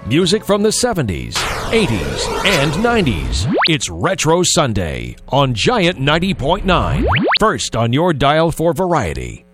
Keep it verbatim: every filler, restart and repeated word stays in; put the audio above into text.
Music from the seventies, eighties, and nineties. It's Retro Sunday on Giant ninety point nine. First on your dial for variety.